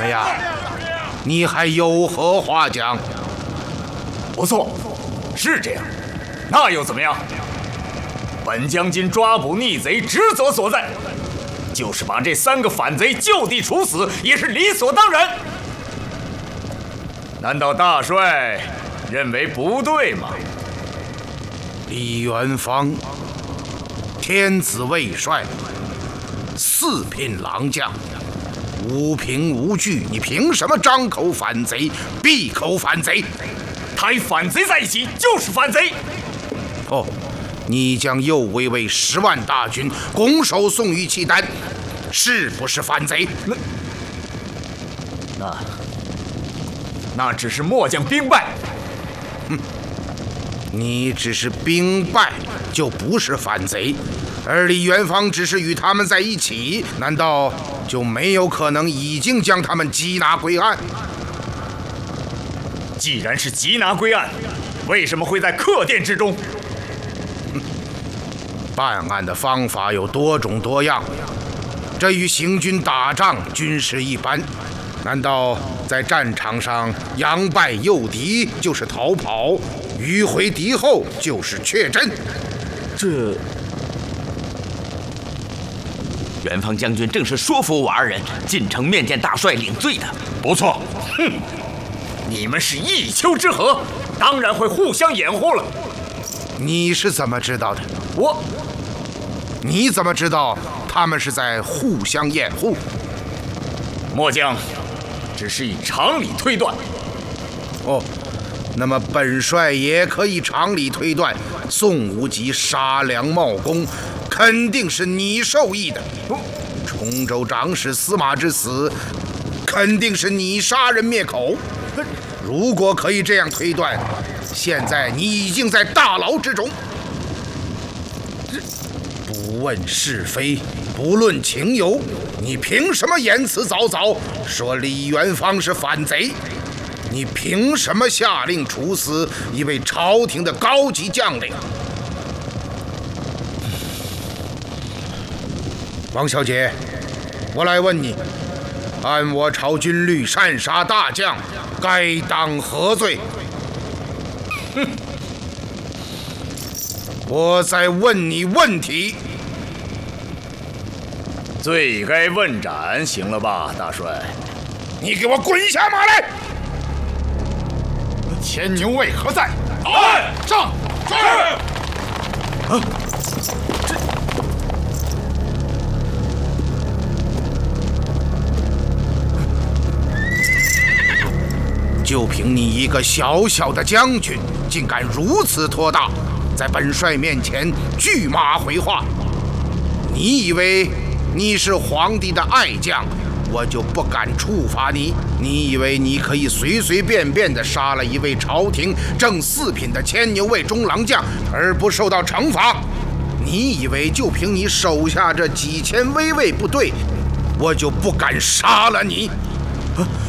么样？你还有何话讲？ 不错，是这样。那又怎么样？本将军抓捕逆贼职责所在，就是把这3个反贼就地处死，也是理所当然。难道大帅认为不对吗？ 李元芳，天子未帅，4品郎将，无凭无据，你凭什么张口反贼，闭口反贼？ 他与反贼在一起就是反贼。 哦，你将右卫为10万大军拱手送于契丹，是不是反贼？ 那只是末将兵败。 你只是兵败，就不是反贼，而李元芳只是与他们在一起，难道就没有可能已经将他们缉拿归案？ 既然是缉拿归案，为什么会在客店之中？ 办案的方法有多种多样，这与行军打仗军事一般。难道在战场上佯败诱敌就是逃跑，迂回敌后就是确阵？ 这元芳将军正是说服我2人进城面见大帅领罪的。 不错，你们是一丘之貉，当然会互相掩护了。 你是怎么知道的？你怎么知道他们是在互相掩护？ 末将只是以常理推断。 哦，那么本帅也可以常理推断，宋无极杀良冒功，肯定是你授意的。崇州长史司马之死，肯定是你杀人灭口。如果可以这样推断，现在你已经在大牢之中。不问是非，不论情由，你凭什么言辞凿凿，说李元芳是反贼？你凭什么下令处死一位朝廷的高级将领？王小姐，我来问你，按我朝军律，擅杀大将，该当何罪？我在问你问题。 罪该问斩，行了吧，大帅？ 你给我滚下马来！ 牵牛卫何在？上！ 就凭你一个小小的将军，竟敢如此托大，在本帅面前拒马回话。你以为你是皇帝的爱将，我就不敢处罚你？你以为你可以随随便便地杀了一位朝廷正4品的牵牛卫中郎将而不受到惩罚？你以为就凭你手下这几千威卫部队，我就不敢杀了你？